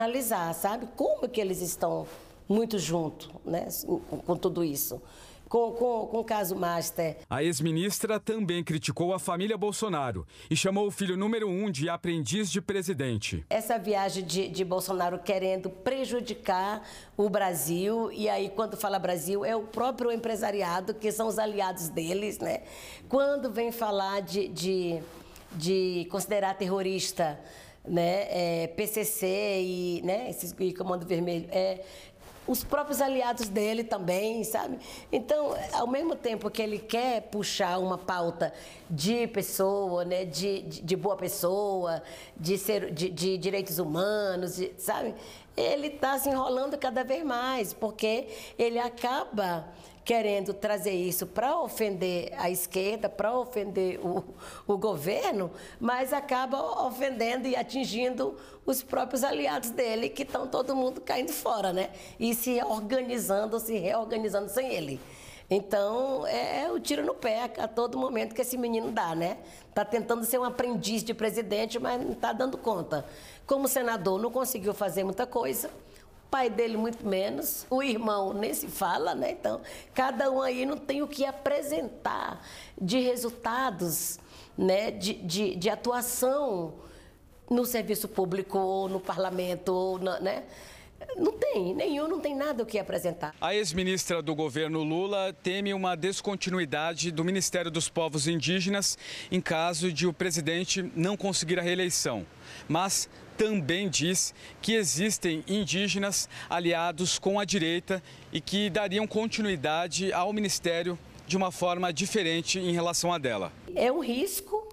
Analisar, sabe, como que eles estão muito juntos, né, com tudo isso. Com o caso Master. A ex-ministra também criticou a família Bolsonaro e chamou o filho número 1 de aprendiz de presidente. Essa viagem de Bolsonaro querendo prejudicar o Brasil, e aí quando fala Brasil é o próprio empresariado, que são os aliados deles, né? Quando vem falar de considerar terrorista, né, PCC e, né, e Comando Vermelho, os próprios aliados dele também, sabe? Então, ao mesmo tempo que ele quer puxar uma pauta de pessoa, né, de boa pessoa, de direitos humanos, sabe? Ele está se enrolando cada vez mais, porque ele acaba querendo trazer isso para ofender a esquerda, para ofender o governo, mas acaba ofendendo e atingindo os próprios aliados dele, que estão todo mundo caindo fora, né? E se organizando, se reorganizando sem ele. Então, é o tiro no pé a todo momento que esse menino dá, né? Está tentando ser um aprendiz de presidente, mas não está dando conta. Como senador, não conseguiu fazer muita coisa. O pai dele muito menos, o irmão nem se fala, né? Então, cada um aí não tem o que apresentar de resultados, né? De atuação no serviço público, ou no parlamento, ou né? Não tem, nenhum, não tem nada o que apresentar. A ex-ministra do governo Lula teme uma descontinuidade do Ministério dos Povos Indígenas em caso de o presidente não conseguir a reeleição. Mas também diz que existem indígenas aliados com a direita e que dariam continuidade ao ministério de uma forma diferente em relação à dela. É um risco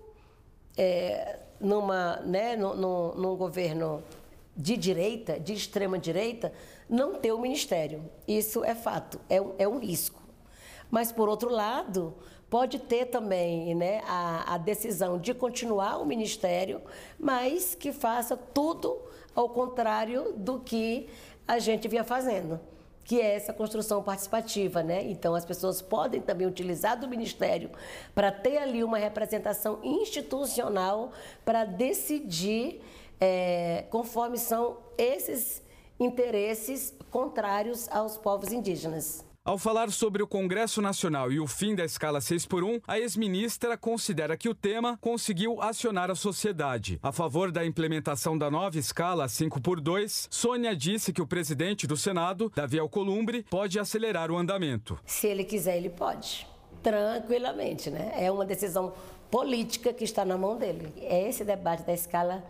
num governo de direita, de extrema direita, não ter o ministério. Isso é fato, é um risco. Mas, por outro lado, pode ter também, né, a decisão de continuar o ministério, mas que faça tudo ao contrário do que a gente vinha fazendo, que é essa construção participativa, né? Então, as pessoas podem também utilizar do ministério para ter ali uma representação institucional para decidir conforme são esses interesses contrários aos povos indígenas. Ao falar sobre o Congresso Nacional e o fim da escala 6x1, a ex-ministra considera que o tema conseguiu acionar a sociedade. A favor da implementação da nova escala 5x2, Sônia disse que o presidente do Senado, Davi Alcolumbre, pode acelerar o andamento. Se ele quiser, ele pode. Tranquilamente, né? É uma decisão política que está na mão dele. Esse debate da escala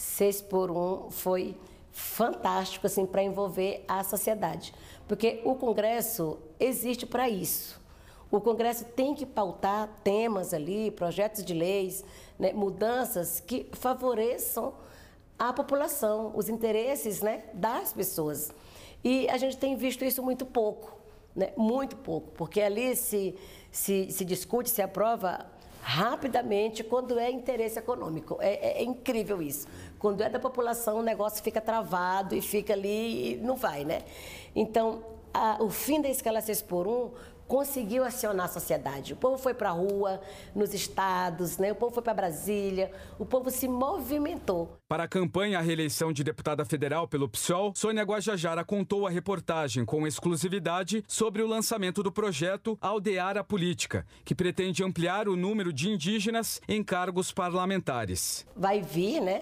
6x1 foi fantástico, assim, para envolver a sociedade. Porque o Congresso existe para isso. O Congresso tem que pautar temas ali, projetos de leis, né, mudanças que favoreçam a população, os interesses, né, das pessoas. E a gente tem visto isso muito pouco, né, muito pouco, porque ali se discute, se aprova rapidamente quando é interesse econômico. É incrível isso. Quando é da população, o negócio fica travado e fica ali e não vai, né? Então, o fim da escala 6x1 conseguiu acionar a sociedade. O povo foi para a rua, nos estados, né? O povo foi para Brasília, o povo se movimentou. Para a campanha à reeleição de deputada federal pelo PSOL, Sônia Guajajara contou a reportagem com exclusividade sobre o lançamento do projeto Aldear a Política, que pretende ampliar o número de indígenas em cargos parlamentares. Vai vir, né?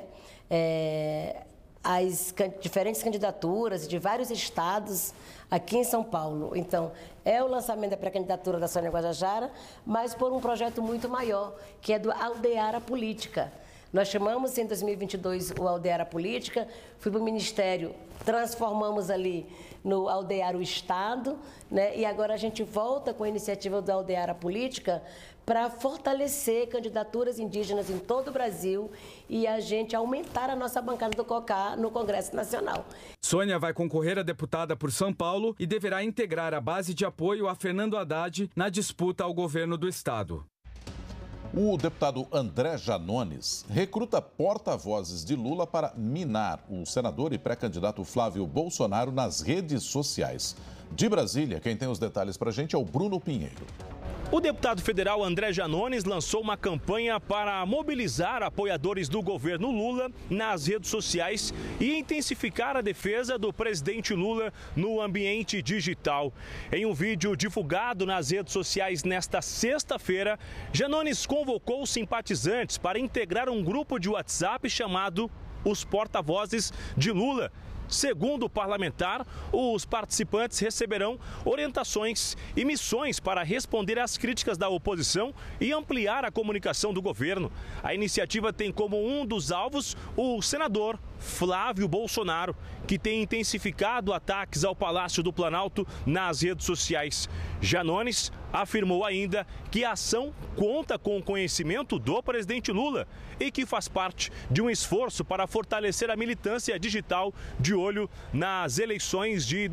As diferentes candidaturas de vários estados aqui em São Paulo. Então, é o lançamento da pré-candidatura da Sônia Guajajara, mas por um projeto muito maior, que é do Aldear a Política. Nós chamamos em 2022 o Aldear a Política, fui para o Ministério, transformamos ali no Aldear o Estado, né? E agora a gente volta com a iniciativa do Aldear a Política para fortalecer candidaturas indígenas em todo o Brasil e a gente aumentar a nossa bancada do COCA no Congresso Nacional. Sônia vai concorrer a deputada por São Paulo e deverá integrar a base de apoio a Fernando Haddad na disputa ao governo do estado. O deputado André Janones recruta porta-vozes de Lula para minar o senador e pré-candidato Flávio Bolsonaro nas redes sociais. De Brasília, quem tem os detalhes para a gente é o Bruno Pinheiro. O deputado federal André Janones lançou uma campanha para mobilizar apoiadores do governo Lula nas redes sociais e intensificar a defesa do presidente Lula no ambiente digital. Em um vídeo divulgado nas redes sociais nesta sexta-feira, Janones convocou simpatizantes para integrar um grupo de WhatsApp chamado Os Porta-Vozes de Lula. Segundo o parlamentar, os participantes receberão orientações e missões para responder às críticas da oposição e ampliar a comunicação do governo. A iniciativa tem como um dos alvos o senador Flávio Bolsonaro, que tem intensificado ataques ao Palácio do Planalto nas redes sociais. Janones afirmou ainda que a ação conta com o conhecimento do presidente Lula e que faz parte de um esforço para fortalecer a militância digital de olho nas eleições de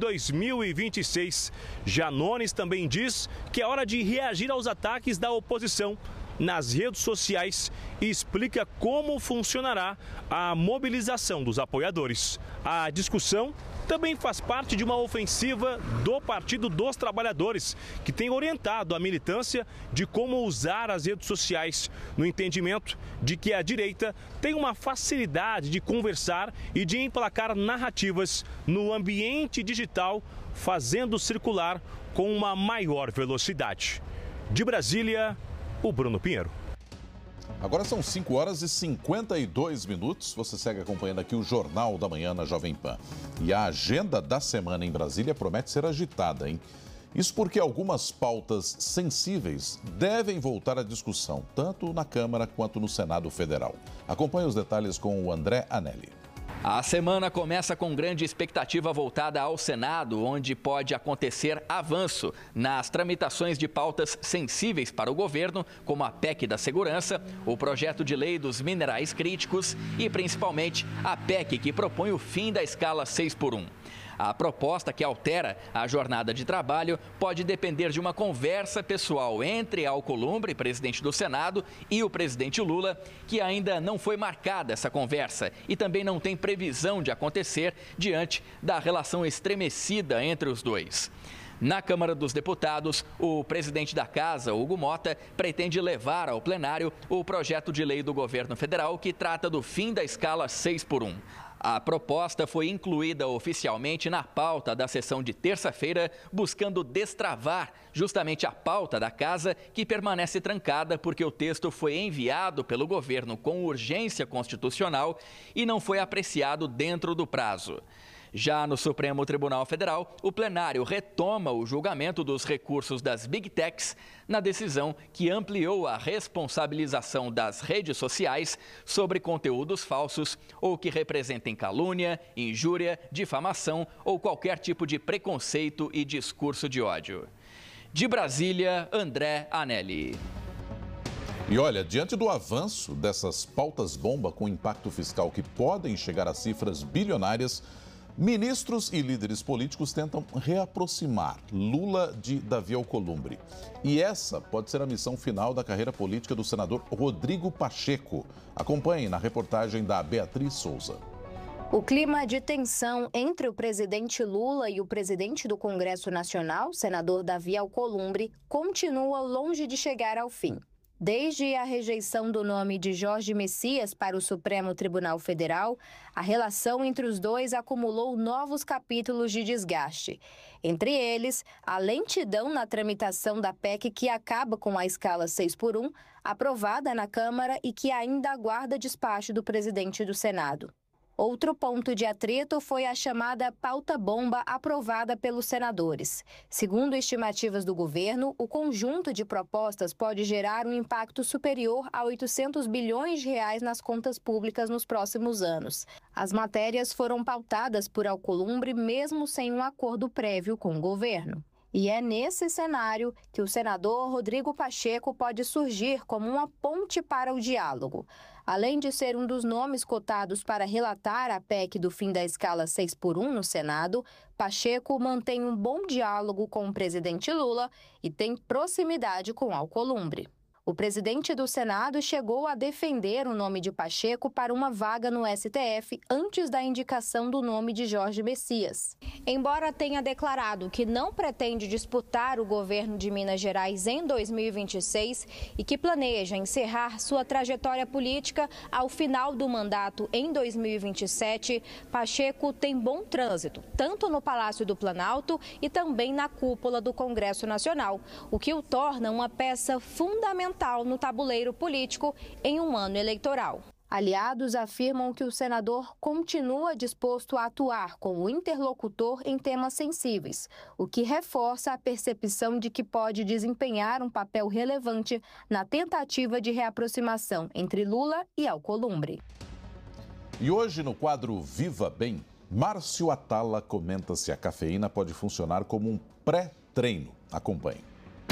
2026. Janones também diz que é hora de reagir aos ataques da oposição nas redes sociais e explica como funcionará a mobilização dos apoiadores. A discussão também faz parte de uma ofensiva do Partido dos Trabalhadores, que tem orientado a militância de como usar as redes sociais, no entendimento de que a direita tem uma facilidade de conversar e de emplacar narrativas no ambiente digital, fazendo circular com uma maior velocidade. De Brasília, o Bruno Pinheiro. Agora são 5 horas e 52 minutos. Você segue acompanhando aqui o Jornal da Manhã na Jovem Pan. E a agenda da semana em Brasília promete ser agitada, hein? Isso porque algumas pautas sensíveis devem voltar à discussão, tanto na Câmara quanto no Senado Federal. Acompanhe os detalhes com o André Anelli. A semana começa com grande expectativa voltada ao Senado, onde pode acontecer avanço nas tramitações de pautas sensíveis para o governo, como a PEC da Segurança, o projeto de lei dos minerais críticos e, principalmente, a PEC que propõe o fim da escala 6x1. A proposta que altera a jornada de trabalho pode depender de uma conversa pessoal entre Alcolumbre, presidente do Senado, e o presidente Lula, que ainda não foi marcada essa conversa e também não tem previsão de acontecer diante da relação estremecida entre os dois. Na Câmara dos Deputados, o presidente da Casa, Hugo Mota, pretende levar ao plenário o projeto de lei do governo federal que trata do fim da escala 6x1. A proposta foi incluída oficialmente na pauta da sessão de terça-feira, buscando destravar justamente a pauta da Casa, que permanece trancada porque o texto foi enviado pelo governo com urgência constitucional e não foi apreciado dentro do prazo. Já no Supremo Tribunal Federal, o plenário retoma o julgamento dos recursos das Big Techs na decisão que ampliou a responsabilização das redes sociais sobre conteúdos falsos ou que representem calúnia, injúria, difamação ou qualquer tipo de preconceito e discurso de ódio. De Brasília, André Anelli. E olha, diante do avanço dessas pautas-bomba com impacto fiscal que podem chegar a cifras bilionárias, ministros e líderes políticos tentam reaproximar Lula de Davi Alcolumbre. E essa pode ser a missão final da carreira política do senador Rodrigo Pacheco. Acompanhe na reportagem da Beatriz Souza. O clima de tensão entre o presidente Lula e o presidente do Congresso Nacional, senador Davi Alcolumbre, continua longe de chegar ao fim. Desde a rejeição do nome de Jorge Messias para o Supremo Tribunal Federal, a relação entre os dois acumulou novos capítulos de desgaste. Entre eles, a lentidão na tramitação da PEC que acaba com a escala 6x1, aprovada na Câmara e que ainda aguarda despacho do presidente do Senado. Outro ponto de atrito foi a chamada pauta-bomba aprovada pelos senadores. Segundo estimativas do governo, o conjunto de propostas pode gerar um impacto superior a 800 bilhões de reais nas contas públicas nos próximos anos. As matérias foram pautadas por Alcolumbre mesmo sem um acordo prévio com o governo. E é nesse cenário que o senador Rodrigo Pacheco pode surgir como uma ponte para o diálogo. Além de ser um dos nomes cotados para relatar a PEC do fim da escala 6x1 no Senado, Pacheco mantém um bom diálogo com o presidente Lula e tem proximidade com Alcolumbre. O presidente do Senado chegou a defender o nome de Pacheco para uma vaga no STF antes da indicação do nome de Jorge Messias. Embora tenha declarado que não pretende disputar o governo de Minas Gerais em 2026 e que planeja encerrar sua trajetória política ao final do mandato em 2027, Pacheco tem bom trânsito, tanto no Palácio do Planalto e também na cúpula do Congresso Nacional, o que o torna uma peça fundamental no tabuleiro político em um ano eleitoral. Aliados afirmam que o senador continua disposto a atuar como interlocutor em temas sensíveis, o que reforça a percepção de que pode desempenhar um papel relevante na tentativa de reaproximação entre Lula e Alcolumbre. E hoje, no quadro Viva Bem, Márcio Atala comenta se a cafeína pode funcionar como um pré-treino. Acompanhe.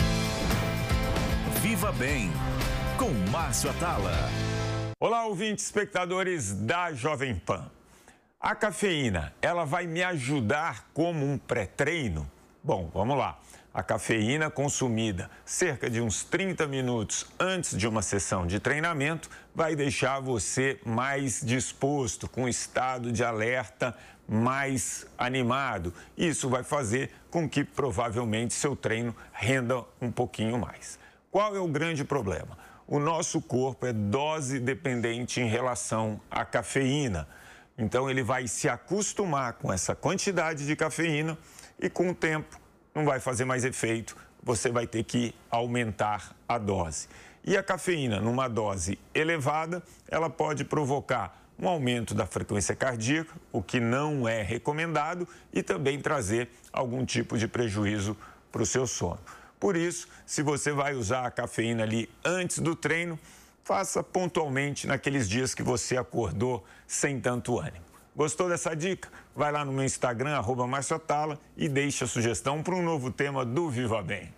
Viva Bem, com Márcio Atala. Olá, ouvintes, espectadores da Jovem Pan. A cafeína, ela vai me ajudar como um pré-treino? Bom, vamos lá. A cafeína consumida cerca de uns 30 minutos antes de uma sessão de treinamento vai deixar você mais disposto, com estado de alerta mais animado. Isso vai fazer com que provavelmente seu treino renda um pouquinho mais. Qual é o grande problema? O nosso corpo é dose dependente em relação à cafeína. Então, ele vai se acostumar com essa quantidade de cafeína e, com o tempo, não vai fazer mais efeito. Você vai ter que aumentar a dose. E a cafeína, numa dose elevada, ela pode provocar um aumento da frequência cardíaca, o que não é recomendado, e também trazer algum tipo de prejuízo para o seu sono. Por isso, se você vai usar a cafeína ali antes do treino, faça pontualmente naqueles dias que você acordou sem tanto ânimo. Gostou dessa dica? Vai lá no meu Instagram, @MárcioAtala, e deixe a sugestão para um novo tema do Viva Bem.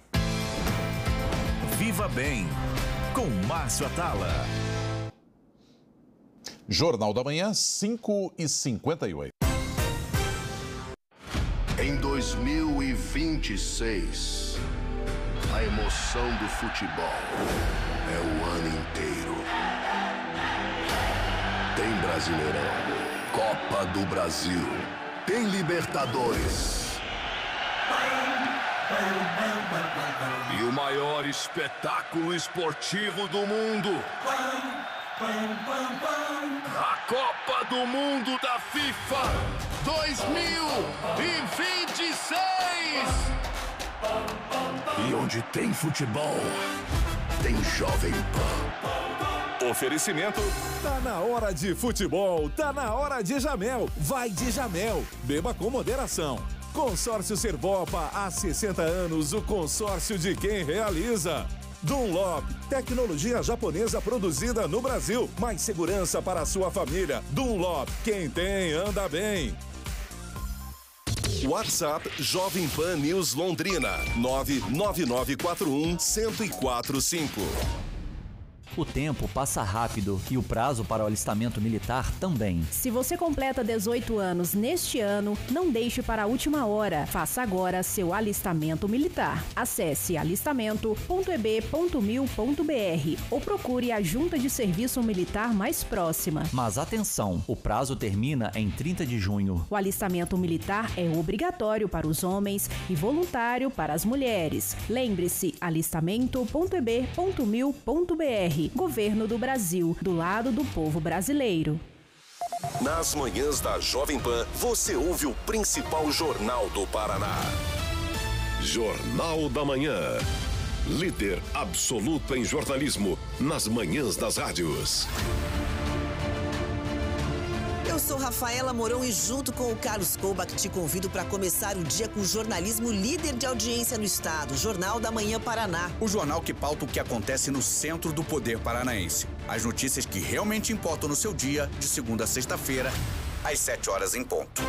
Viva Bem, com Márcio Atala. Jornal da Manhã, 5h58. Em 2026... a emoção do futebol é o ano inteiro. Tem Brasileirão, Copa do Brasil, tem Libertadores. E o maior espetáculo esportivo do mundo. A Copa do Mundo da FIFA 2026. E onde tem futebol, tem Jovem Pan. Oferecimento. Tá na hora de futebol, tá na hora de Jamel. Vai de Jamel, beba com moderação. Consórcio Servopa, há 60 anos, o consórcio de quem realiza. Dunlop, tecnologia japonesa produzida no Brasil, mais segurança para a sua família. Dunlop, quem tem anda bem. WhatsApp Jovem Pan News Londrina 99941-1045. O tempo passa rápido e o prazo para o alistamento militar também. Se você completa 18 anos neste ano, não deixe para a última hora. Faça agora seu alistamento militar. Acesse alistamento.eb.mil.br ou procure a junta de serviço militar mais próxima. Mas atenção, o prazo termina em 30 de junho. O alistamento militar é obrigatório para os homens e voluntário para as mulheres. Lembre-se, alistamento.eb.mil.br. Governo do Brasil, do lado do povo brasileiro. Nas manhãs da Jovem Pan, você ouve o principal jornal do Paraná. Jornal da Manhã. Líder absoluto em jornalismo nas manhãs das rádios. Eu sou Rafaela Mourão e junto com o Carlos Koubach te convido para começar o dia com o jornalismo líder de audiência no estado, Jornal da Manhã Paraná. O jornal que pauta o que acontece no centro do poder paranaense. As notícias que realmente importam no seu dia, de segunda a sexta-feira, às 7 horas em ponto.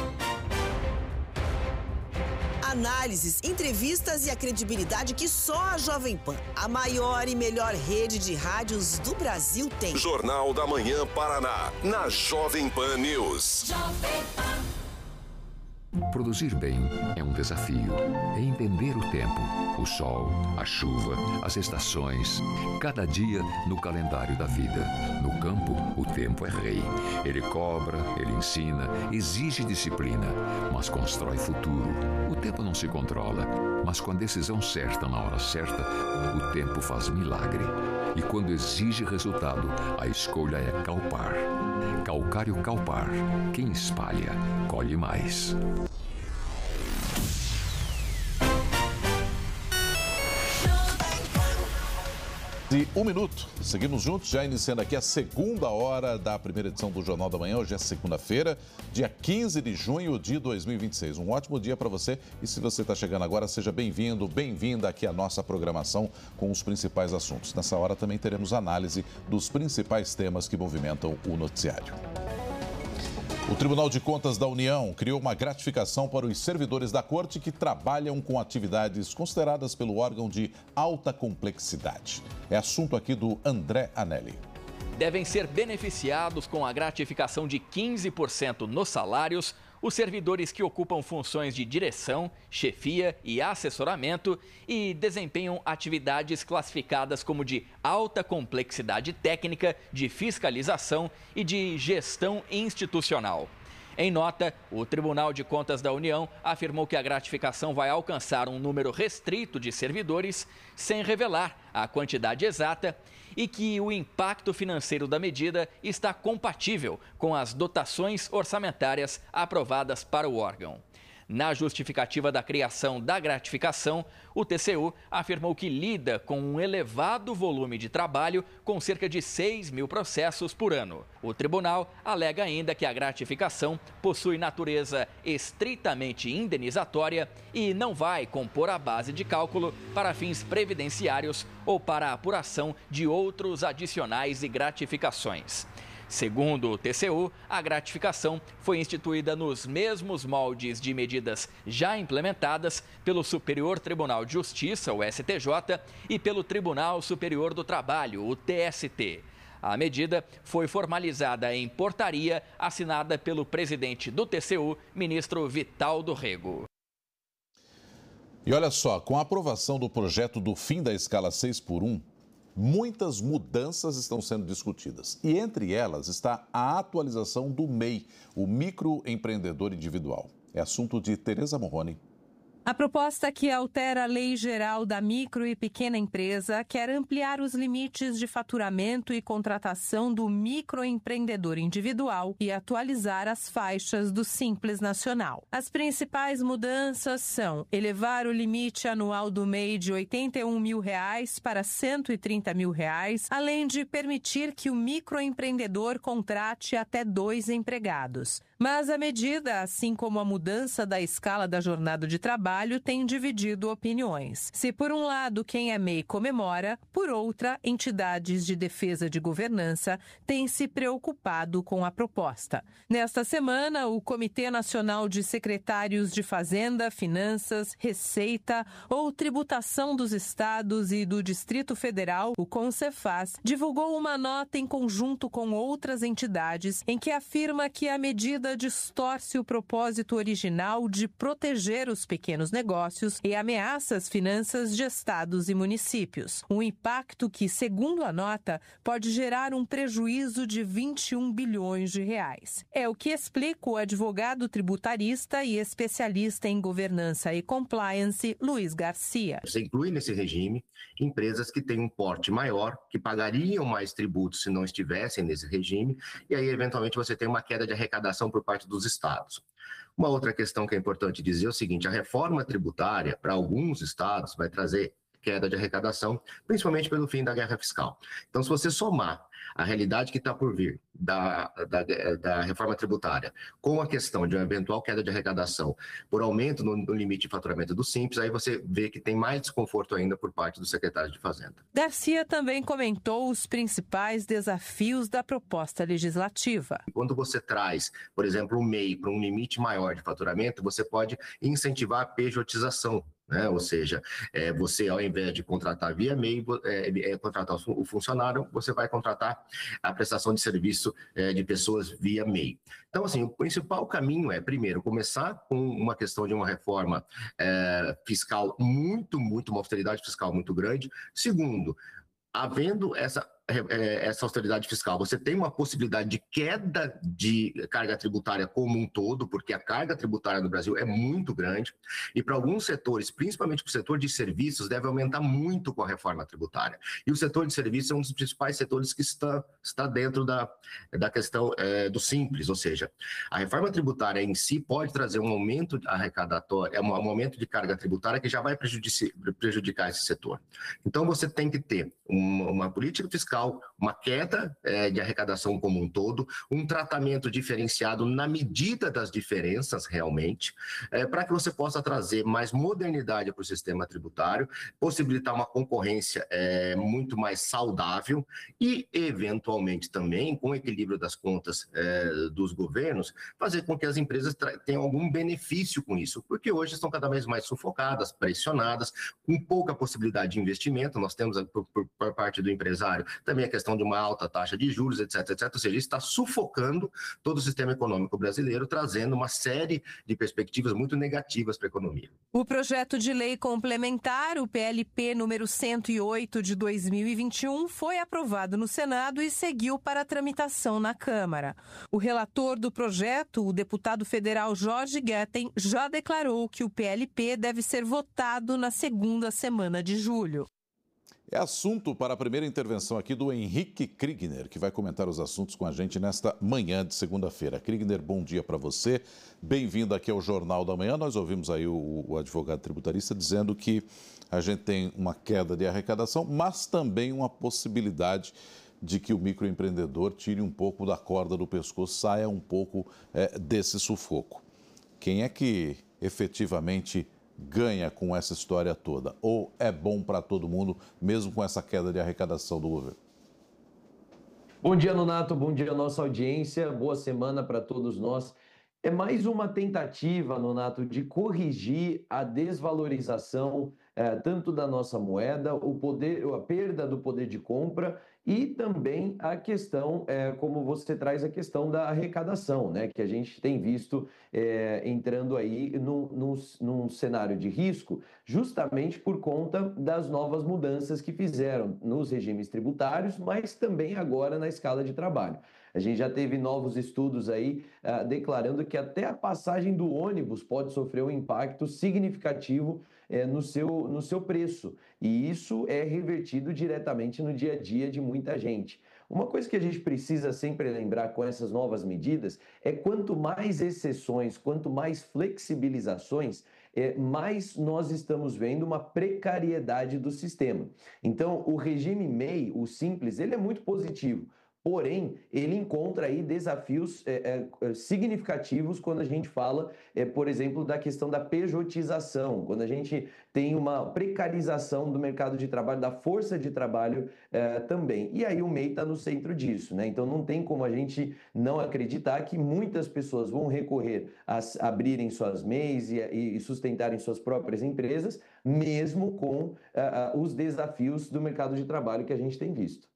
Análises, entrevistas e a credibilidade que só a Jovem Pan, a maior e melhor rede de rádios do Brasil, tem. Jornal da Manhã Paraná, na Jovem Pan News. Jovem Pan. Produzir bem é um desafio. É entender o tempo, o sol, a chuva, as estações, cada dia no calendário da vida. No campo, o tempo é rei. Ele cobra, ele ensina, exige disciplina, mas constrói futuro. O tempo não se controla, mas com a decisão certa na hora certa, o tempo faz milagre. E quando exige resultado, a escolha é Calpar. Calcário Calpar. Quem espalha, colhe mais. E 1 minuto, seguimos juntos, já iniciando aqui a segunda hora da primeira edição do Jornal da Manhã. Hoje é segunda-feira, dia 15 de junho de 2026. Um ótimo dia para você e se você está chegando agora, seja bem-vindo, bem-vinda aqui à nossa programação com os principais assuntos. Nessa hora também teremos análise dos principais temas que movimentam o noticiário. O Tribunal de Contas da União criou uma gratificação para os servidores da Corte que trabalham com atividades consideradas pelo órgão de alta complexidade. É assunto aqui do André Anelli. Devem ser beneficiados com a gratificação de 15% nos salários os servidores que ocupam funções de direção, chefia e assessoramento e desempenham atividades classificadas como de alta complexidade técnica, de fiscalização e de gestão institucional. Em nota, o Tribunal de Contas da União afirmou que a gratificação vai alcançar um número restrito de servidores, sem revelar a quantidade exata, e que o impacto financeiro da medida está compatível com as dotações orçamentárias aprovadas para o órgão. Na justificativa da criação da gratificação, o TCU afirmou que lida com um elevado volume de trabalho, com cerca de 6 mil processos por ano. O tribunal alega ainda que a gratificação possui natureza estritamente indenizatória e não vai compor a base de cálculo para fins previdenciários ou para a apuração de outros adicionais e gratificações. Segundo o TCU, a gratificação foi instituída nos mesmos moldes de medidas já implementadas pelo Superior Tribunal de Justiça, o STJ, e pelo Tribunal Superior do Trabalho, o TST. A medida foi formalizada em portaria assinada pelo presidente do TCU, ministro Vital do Rego. E olha só, com a aprovação do projeto do fim da escala 6x1, muitas mudanças estão sendo discutidas e entre elas está a atualização do MEI, o microempreendedor individual. É assunto de Tereza Morrone. A proposta que altera a Lei Geral da Micro e Pequena Empresa quer ampliar os limites de faturamento e contratação do microempreendedor individual e atualizar as faixas do Simples Nacional. As principais mudanças são elevar o limite anual do MEI de R$ 81 mil para R$ 130 mil, além de permitir que o microempreendedor contrate até 2 empregados. Mas a medida, assim como a mudança da escala da jornada de trabalho, tem dividido opiniões. Se por um lado quem é MEI comemora, por outra, entidades de defesa de governança têm se preocupado com a proposta. Nesta semana, o Comitê Nacional de Secretários de Fazenda, Finanças, Receita ou Tributação dos Estados e do Distrito Federal, o CONCEFAS, divulgou uma nota em conjunto com outras entidades em que afirma que a medida distorce o propósito original de proteger os pequenos negócios e ameaça as finanças de estados e municípios. Um impacto que, segundo a nota, pode gerar um prejuízo de 21 bilhões de reais. É o que explica o advogado tributarista e especialista em governança e compliance, Luiz Garcia. Você inclui nesse regime empresas que têm um porte maior, que pagariam mais tributos se não estivessem nesse regime, e aí, eventualmente, você tem uma queda de arrecadação por parte dos estados. Uma outra questão que é importante dizer é o seguinte: a reforma tributária, para alguns estados, vai trazer queda de arrecadação, principalmente pelo fim da guerra fiscal. Então, se você somar a realidade que está por vir da reforma tributária com a questão de uma eventual queda de arrecadação por aumento no limite de faturamento do Simples, aí você vê que tem mais desconforto ainda por parte do secretário de Fazenda. Garcia também comentou os principais desafios da proposta legislativa. Quando você traz, por exemplo, o MEI para um limite maior de faturamento, você pode incentivar a pejotização né? Ou seja, você, ao invés de contratar via e-mail, contratar o funcionário, você vai contratar a prestação de serviço de pessoas via e-mail. Então, assim, o principal caminho é, primeiro, começar com uma questão de uma reforma fiscal uma austeridade fiscal muito grande. Segundo, havendo essa austeridade fiscal, você tem uma possibilidade de queda de carga tributária como um todo, porque a carga tributária no Brasil é muito grande, e para alguns setores, principalmente para o setor de serviços, deve aumentar muito com a reforma tributária. E o setor de serviços é um dos principais setores que está dentro da questão do simples, ou seja, a reforma tributária em si pode trazer um aumento arrecadatório, um aumento de carga tributária que já vai prejudicar esse setor. Então, você tem que ter uma política fiscal, uma queda de arrecadação como um todo, um tratamento diferenciado na medida das diferenças realmente, para que você possa trazer mais modernidade para o sistema tributário, possibilitar uma concorrência muito mais saudável e, eventualmente, também, com o equilíbrio das contas dos governos, fazer com que as empresas tenham algum benefício com isso, porque hoje estão cada vez mais sufocadas, pressionadas, com pouca possibilidade de investimento. Nós temos, por parte do empresário, também a questão de uma alta taxa de juros, etc, etc. Ou seja, isso está sufocando todo o sistema econômico brasileiro, trazendo uma série de perspectivas muito negativas para a economia. O projeto de lei complementar, o PLP número 108 de 2021, foi aprovado no Senado e seguiu para a tramitação na Câmara. O relator do projeto, o deputado federal Jorge Guetem, já declarou que o PLP deve ser votado na segunda semana de julho. É assunto para a primeira intervenção aqui do Henrique Kriegner, que vai comentar os assuntos com a gente nesta manhã de segunda-feira. Kriegner, bom dia para você. Bem-vindo aqui ao Jornal da Manhã. Nós ouvimos aí o advogado tributarista dizendo que a gente tem uma queda de arrecadação, mas também uma possibilidade de que o microempreendedor tire um pouco da corda do pescoço, saia um pouco desse sufoco. Quem é que efetivamente ganha com essa história toda? Ou é bom para todo mundo, mesmo com essa queda de arrecadação do governo? Bom dia, Nonato. Bom dia, nossa audiência. Boa semana para todos nós. É mais uma tentativa, Nonato, de corrigir a desvalorização tanto da nossa moeda, a perda do poder de compra e também a questão, como você traz, a questão da arrecadação, né? Que a gente tem visto entrando aí num cenário de risco, justamente por conta das novas mudanças que fizeram nos regimes tributários, mas também agora na escala de trabalho. A gente já teve novos estudos aí declarando que até a passagem do ônibus pode sofrer um impacto significativo no seu preço. E isso é revertido diretamente no dia a dia de muita gente. Uma coisa que a gente precisa sempre lembrar com essas novas medidas é quanto mais exceções, quanto mais flexibilizações, mais nós estamos vendo uma precariedade do sistema. Então, o regime MEI, o simples, ele é muito positivo. Porém, ele encontra aí desafios significativos quando a gente fala, por exemplo, da questão da pejotização, quando a gente tem uma precarização do mercado de trabalho, da força de trabalho também. E aí o MEI está no centro disso, né? Então não tem como a gente não acreditar que muitas pessoas vão recorrer a abrirem suas MEIs e sustentarem suas próprias empresas, mesmo com os desafios do mercado de trabalho que a gente tem visto.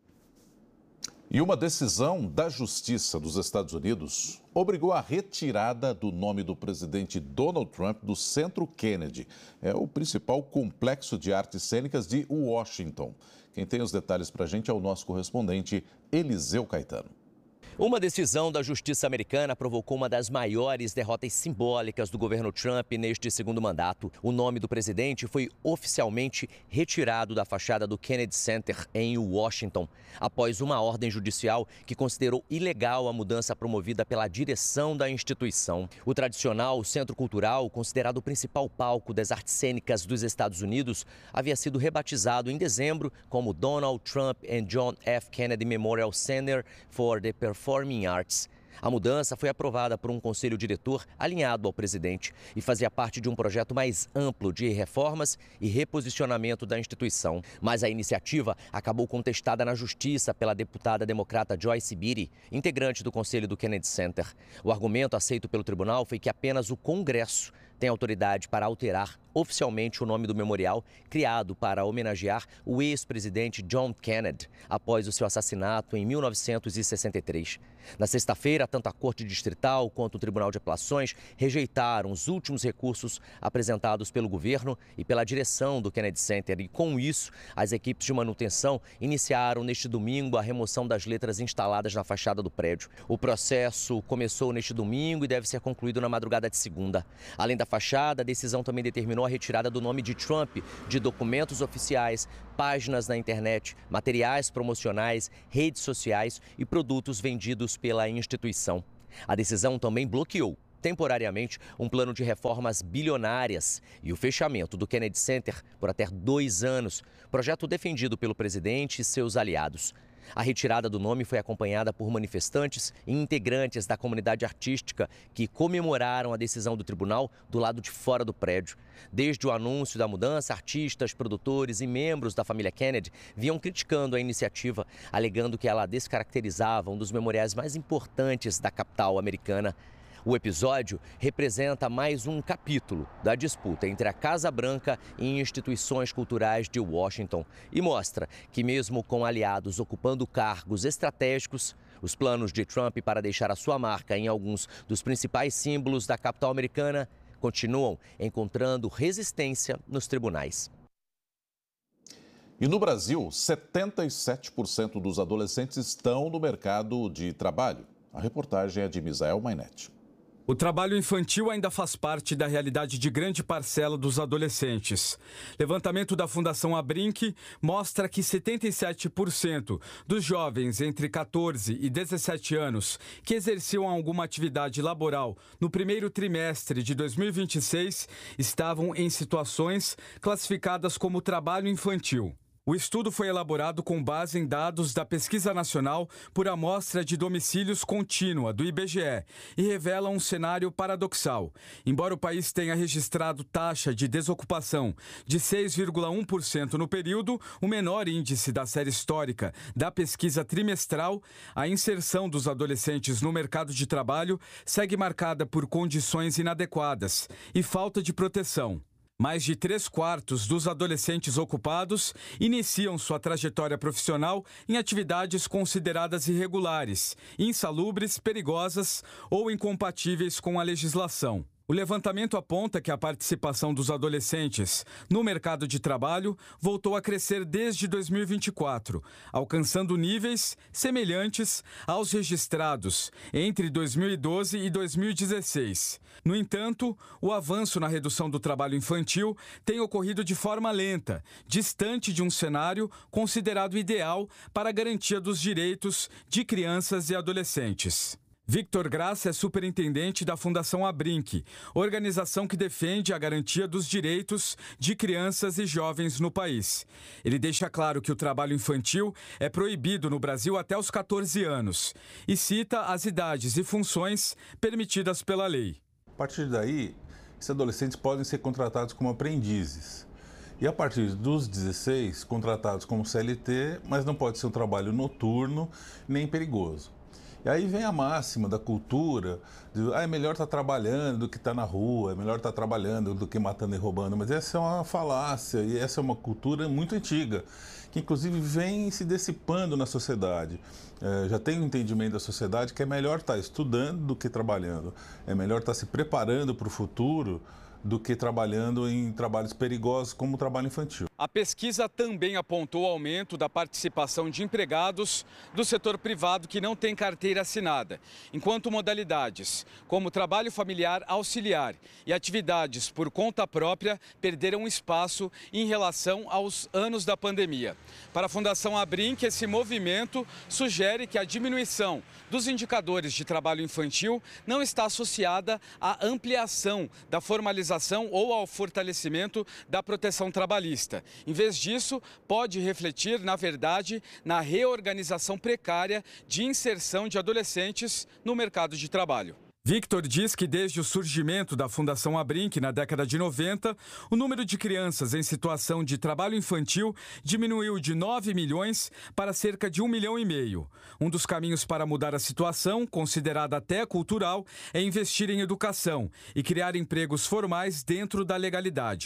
E uma decisão da Justiça dos Estados Unidos obrigou a retirada do nome do presidente Donald Trump do Centro Kennedy. É o principal complexo de artes cênicas de Washington. Quem tem os detalhes para a gente é o nosso correspondente Eliseu Caetano. Uma decisão da Justiça americana provocou uma das maiores derrotas simbólicas do governo Trump neste segundo mandato. O nome do presidente foi oficialmente retirado da fachada do Kennedy Center em Washington, após uma ordem judicial que considerou ilegal a mudança promovida pela direção da instituição. O tradicional centro cultural, considerado o principal palco das artes cênicas dos Estados Unidos, havia sido rebatizado em dezembro como Donald Trump and John F. Kennedy Memorial Center for the Performing Arts. A mudança foi aprovada por um conselho diretor alinhado ao presidente e fazia parte de um projeto mais amplo de reformas e reposicionamento da instituição. Mas a iniciativa acabou contestada na justiça pela deputada democrata Joyce Beatty, integrante do conselho do Kennedy Center. O argumento aceito pelo tribunal foi que apenas o Congresso tem autoridade para alterar oficialmente o nome do memorial criado para homenagear o ex-presidente John Kennedy após o seu assassinato em 1963. Na sexta-feira, tanto a Corte Distrital quanto o Tribunal de Apelações rejeitaram os últimos recursos apresentados pelo governo e pela direção do Kennedy Center. E, com isso, as equipes de manutenção iniciaram neste domingo a remoção das letras instaladas na fachada do prédio. O processo começou neste domingo e deve ser concluído na madrugada de segunda. Além da fachada, a decisão também determinou a retirada do nome de Trump de documentos oficiais, páginas na internet, materiais promocionais, redes sociais e produtos vendidos pela instituição. A decisão também bloqueou temporariamente um plano de reformas bilionárias e o fechamento do Kennedy Center por até 2 anos, projeto defendido pelo presidente e seus aliados. A retirada do nome foi acompanhada por manifestantes e integrantes da comunidade artística que comemoraram a decisão do tribunal do lado de fora do prédio. Desde o anúncio da mudança, artistas, produtores e membros da família Kennedy vinham criticando a iniciativa, alegando que ela descaracterizava um dos memoriais mais importantes da capital americana. O episódio representa mais um capítulo da disputa entre a Casa Branca e instituições culturais de Washington e mostra que, mesmo com aliados ocupando cargos estratégicos, os planos de Trump para deixar a sua marca em alguns dos principais símbolos da capital americana continuam encontrando resistência nos tribunais. E no Brasil, 77% dos adolescentes estão no mercado de trabalho. A reportagem é de Misael Mainetti. O trabalho infantil ainda faz parte da realidade de grande parcela dos adolescentes. Levantamento da Fundação Abrinq mostra que 77% dos jovens entre 14 e 17 anos que exerciam alguma atividade laboral no primeiro trimestre de 2026 estavam em situações classificadas como trabalho infantil. O estudo foi elaborado com base em dados da Pesquisa Nacional por Amostra de Domicílios Contínua, do IBGE, e revela um cenário paradoxal. Embora o país tenha registrado taxa de desocupação de 6,1% no período, o menor índice da série histórica da pesquisa trimestral, a inserção dos adolescentes no mercado de trabalho segue marcada por condições inadequadas e falta de proteção. Mais de 3/4 dos adolescentes ocupados iniciam sua trajetória profissional em atividades consideradas irregulares, insalubres, perigosas ou incompatíveis com a legislação. O levantamento aponta que a participação dos adolescentes no mercado de trabalho voltou a crescer desde 2024, alcançando níveis semelhantes aos registrados entre 2012 e 2016. No entanto, o avanço na redução do trabalho infantil tem ocorrido de forma lenta, distante de um cenário considerado ideal para a garantia dos direitos de crianças e adolescentes. Victor Graça é superintendente da Fundação Abrinq, organização que defende a garantia dos direitos de crianças e jovens no país. Ele deixa claro que o trabalho infantil é proibido no Brasil até os 14 anos e cita as idades e funções permitidas pela lei. A partir daí, esses adolescentes podem ser contratados como aprendizes. E a partir dos 16, contratados como CLT, mas não pode ser um trabalho noturno nem perigoso. E aí vem a máxima da cultura, de é melhor estar trabalhando do que estar na rua, é melhor estar trabalhando do que matando e roubando. Mas essa é uma falácia e essa é uma cultura muito antiga, que inclusive vem se dissipando na sociedade. Já tem um entendimento da sociedade que é melhor estar estudando do que trabalhando, é melhor estar se preparando para o futuro do que trabalhando em trabalhos perigosos como o trabalho infantil. A pesquisa também apontou o aumento da participação de empregados do setor privado que não tem carteira assinada, enquanto modalidades como trabalho familiar auxiliar e atividades por conta própria perderam espaço em relação aos anos da pandemia. Para a Fundação Abrinq, esse movimento sugere que a diminuição dos indicadores de trabalho infantil não está associada à ampliação da formalização ou ao fortalecimento da proteção trabalhista. Em vez disso, pode refletir, na verdade, na reorganização precária de inserção de adolescentes no mercado de trabalho. Victor diz que desde o surgimento da Fundação Abrinq na década de 90, o número de crianças em situação de trabalho infantil diminuiu de 9 milhões para cerca de 1,5 milhão. Um dos caminhos para mudar a situação, considerada até cultural, é investir em educação e criar empregos formais dentro da legalidade.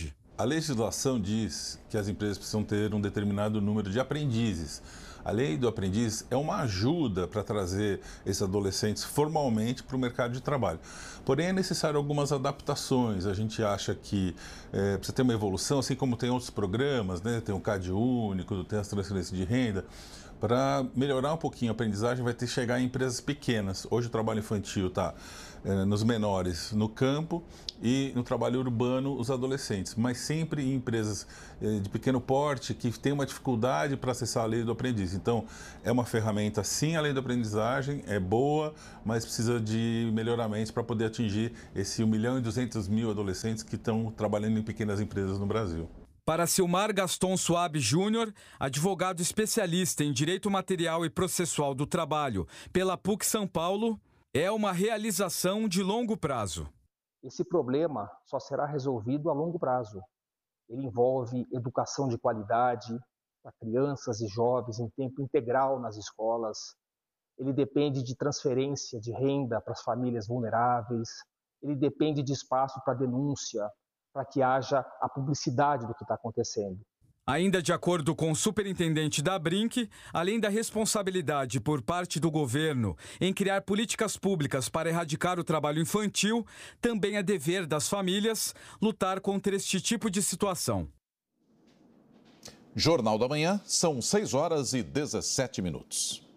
A legislação diz que as empresas precisam ter um determinado número de aprendizes. A lei do aprendiz é uma ajuda para trazer esses adolescentes formalmente para o mercado de trabalho. Porém, é necessário algumas adaptações. A gente acha que precisa ter uma evolução, assim como tem outros programas, né? Tem o CAD único, tem as transferências de renda. Para melhorar um pouquinho a aprendizagem, vai ter que chegar em empresas pequenas. Hoje o trabalho infantil está nos menores no campo e no trabalho urbano os adolescentes, mas sempre em empresas de pequeno porte que têm uma dificuldade para acessar a lei do aprendiz. Então, é uma ferramenta, sim, a lei da aprendizagem é boa, mas precisa de melhoramentos para poder atingir esse 1.200.000 adolescentes que estão trabalhando em pequenas empresas no Brasil. Para Silmar Gaston Suabe Júnior, advogado especialista em Direito Material e Processual do Trabalho pela PUC São Paulo, é uma realização de longo prazo. Esse problema só será resolvido a longo prazo. Ele envolve educação de qualidade para crianças e jovens em tempo integral nas escolas. Ele depende de transferência de renda para as famílias vulneráveis. Ele depende de espaço para denúncia, para que haja a publicidade do que está acontecendo. Ainda de acordo com o superintendente da Brinq, além da responsabilidade por parte do governo em criar políticas públicas para erradicar o trabalho infantil, também é dever das famílias lutar contra este tipo de situação. Jornal da Manhã, são 6 horas e 17 minutos.